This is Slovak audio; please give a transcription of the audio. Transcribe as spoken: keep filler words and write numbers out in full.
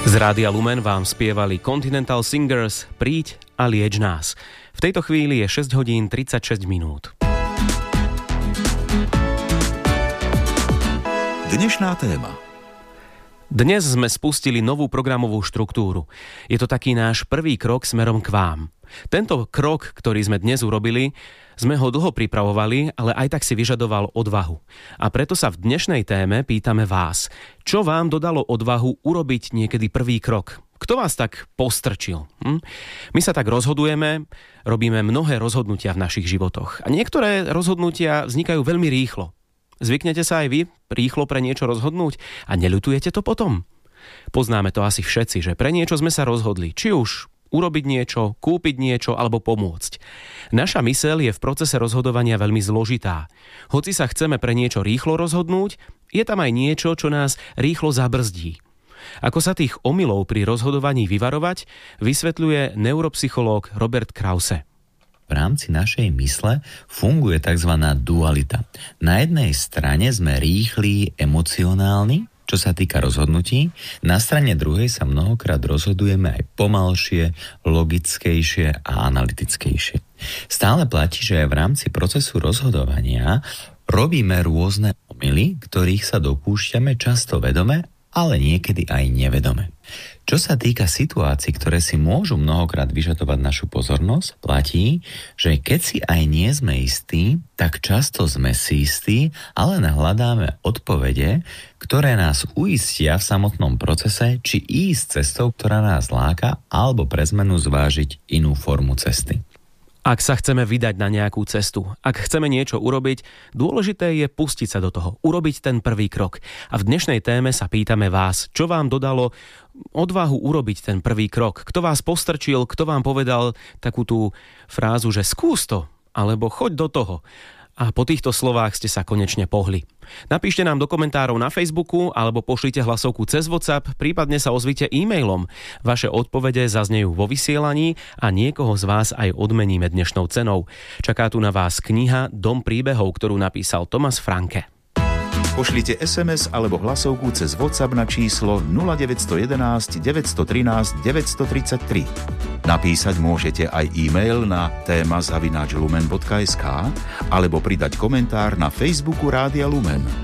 Z Rádia Lumen vám spievali Continental Singers Príď a lieč nás. V tejto chvíli je šesť hodín tridsaťšesť minút. Dnešná téma. Dnes sme spustili novú programovú štruktúru. Je to taký náš prvý krok smerom k vám. Tento krok, ktorý sme dnes urobili, sme ho dlho pripravovali, ale aj tak si vyžadoval odvahu. A preto sa v dnešnej téme pýtame vás, čo vám dodalo odvahu urobiť niekedy prvý krok? Kto vás tak postrčil? Hm? My sa tak rozhodujeme, robíme mnohé rozhodnutia v našich životoch. A niektoré rozhodnutia vznikajú veľmi rýchlo. Zvyknete sa aj vy rýchlo pre niečo rozhodnúť a neľutujete to potom? Poznáme to asi všetci, že pre niečo sme sa rozhodli, či už urobiť niečo, kúpiť niečo alebo pomôcť. Naša myseľ je v procese rozhodovania veľmi zložitá. Hoci sa chceme pre niečo rýchlo rozhodnúť, je tam aj niečo, čo nás rýchlo zabrzdí. Ako sa tých omylov pri rozhodovaní vyvarovať, vysvetľuje neuropsychológ Robert Krause. V rámci našej mysle funguje tzv. Dualita. Na jednej strane sme rýchli, emocionálni, čo sa týka rozhodnutí, na strane druhej sa mnohokrát rozhodujeme aj pomalšie, logickejšie a analytickejšie. Stále platí, že aj v rámci procesu rozhodovania robíme rôzne omyly, ktorých sa dopúšťame často vedome, ale niekedy aj nevedome. Čo sa týka situácií, ktoré si môžu mnohokrát vyžadovať našu pozornosť, platí, že keď si aj nie sme istí, tak často sme si istí, ale hľadáme odpovede, ktoré nás uistia v samotnom procese, či ísť cestou, ktorá nás láka, alebo pre zmenu zvážiť inú formu cesty. Ak sa chceme vydať na nejakú cestu, ak chceme niečo urobiť, dôležité je pustiť sa do toho, urobiť ten prvý krok. A v dnešnej téme sa pýtame vás, čo vám dodalo odvahu urobiť ten prvý krok. Kto vás postrčil, kto vám povedal takú tú frázu, že skús to, alebo choď do toho. A po týchto slovách ste sa konečne pohli. Napíšte nám do komentárov na Facebooku alebo pošlite hlasovku cez WhatsApp, prípadne sa ozvite e-mailom. Vaše odpovede zaznejú vo vysielaní a niekoho z vás aj odmeníme dnešnou cenou. Čaká tu na vás kniha Dom príbehov, ktorú napísal Thomas Franke. Pošlite es em es alebo hlasovku cez WhatsApp na číslo nula deväť jedna jedna, deväť jedna tri, deväť tri tri. Napísať môžete aj e-mail na téma zavináč lumen bodka es ká alebo pridať komentár na Facebooku Rádia Lumen.